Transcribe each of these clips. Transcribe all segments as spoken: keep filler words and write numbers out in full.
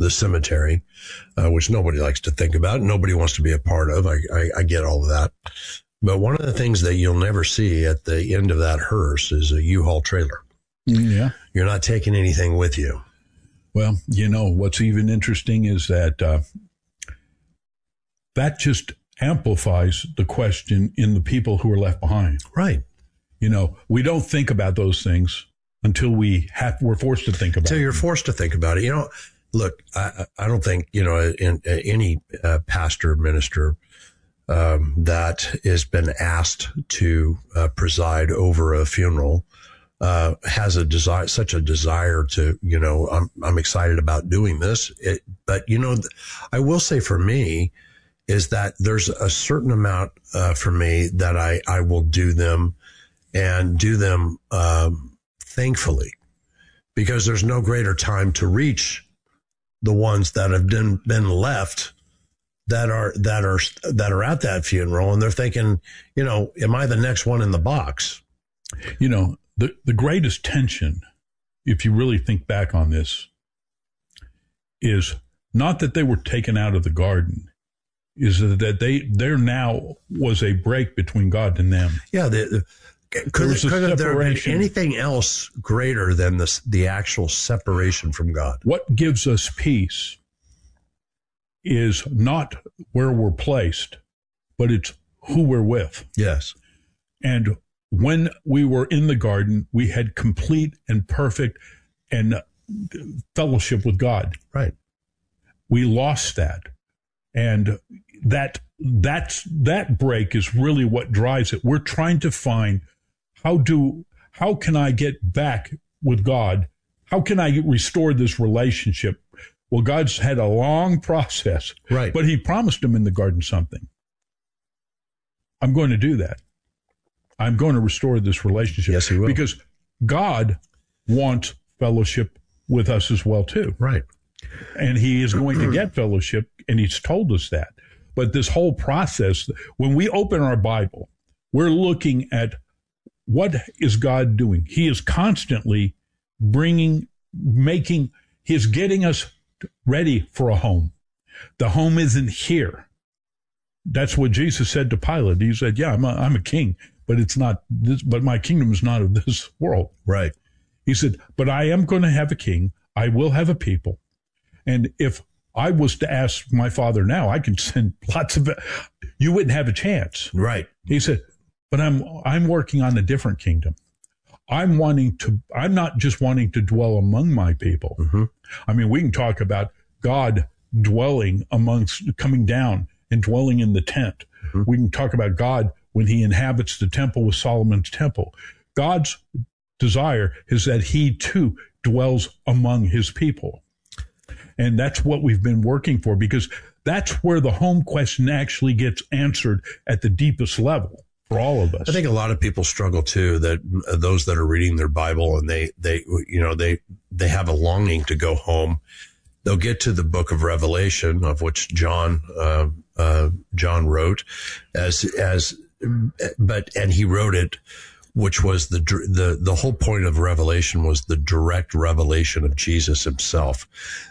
the cemetery, uh, which nobody likes to think about. Nobody wants to be a part of. I, I, I get all of that. But one of the things that you'll never see at the end of that hearse is a U-Haul trailer. Yeah. You're not taking anything with you. Well, you know, what's even interesting is that uh, that just amplifies the question in the people who are left behind. Right. You know, we don't think about those things until we have, we're forced to think about Until it. you're forced to think about it. You know, look, I, I don't think, you know, in, in any uh, pastor, minister um, that has been asked to uh, preside over a funeral uh, has a desire, such a desire to, you know, I'm, I'm excited about doing this. It, but, you know, I will say for me is that there's a certain amount uh, for me that I, I will do them and do them um, thankfully, because there's no greater time to reach the ones that have been, been left that are, that are, that are at that funeral. And they're thinking, you know, am I the next one in the box? You know, the, the greatest tension, if you really think back on this, is not that they were taken out of the garden, is that they, there now was a break between God and them. Yeah. The, the, could, could there been anything else greater than this, the actual separation from God? What gives us peace is not where we're placed, but it's who we're with. Yes. And when we were in the garden, we had complete and perfect and fellowship with God. Right. We lost that. And that, that's, that break is really what drives it. We're trying to find how do, how can I get back with God? How can I restore this relationship? Well, God's had a long process, right? But he promised him in the garden something. I'm going to do that. I'm going to restore this relationship. Yes, he will. Because God wants fellowship with us as well, too. Right. And he is going to get fellowship, and he's told us that. But this whole process, when we open our Bible, we're looking at what is God doing? He is constantly bringing, making, he's getting us ready for a home. The home isn't here. That's what Jesus said to Pilate. He said, yeah, I'm a, I'm a king, but it's not this, but my kingdom is not of this world. Right. He said, but I am going to have a king. I will have a people. And if I was to ask my Father now, I can send lots of, you wouldn't have a chance. Right. He said, but I'm, I'm working on a different kingdom. I'm wanting to, I'm not just wanting to dwell among my people. Mm-hmm. I mean, we can talk about God dwelling amongst, coming down and dwelling in the tent. Mm-hmm. We can talk about God when he inhabits the temple with Solomon's temple. God's desire is that he too dwells among his people. And that's what we've been working for, because that's where the home question actually gets answered at the deepest level for all of us. I think a lot of people struggle too, that uh, those that are reading their Bible and they, they, you know, they, they have a longing to go home. They'll get to the book of Revelation, of which John, uh, uh, John wrote as, as, but, and he wrote it, which was the, the, the whole point of Revelation was the direct revelation of Jesus himself.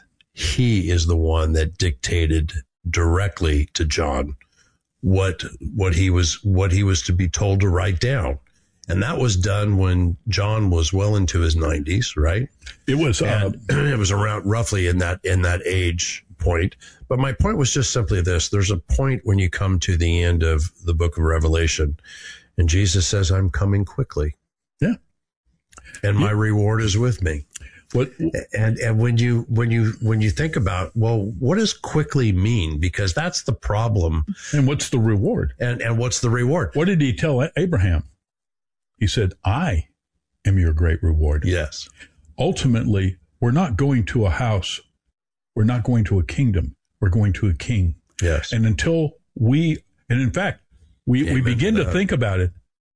He is the one that dictated directly to John what, what he was, what he was to be told to write down. And that was done when John was well into his nineties, right? It was, uh, it was around roughly in that, in that age point. But my point was just simply this. There's a point when you come to the end of the book of Revelation and Jesus says, I'm coming quickly. Yeah. And my yeah. reward is with me. What? And, and when you, when you, when you think about, well, what does quickly mean? Because that's the problem. And what's the reward? And, and what's the reward? What did he tell Abraham? He said, I am your great reward. Yes. Ultimately, we're not going to a house. We're not going to a kingdom. We're going to a king. Yes. And until we, and in fact, we, we begin to think about it,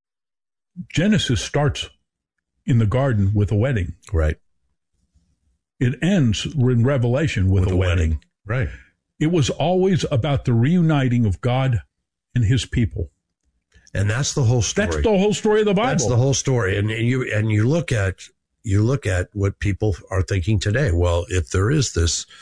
Genesis starts in the garden with a wedding. Right. It ends in Revelation with, with a, a wedding. wedding. Right. It was always about the reuniting of God and his people. And that's the whole story. That's the whole story of the Bible. That's the whole story. And you, and you look at, you look at what people are thinking today. Well, if there is this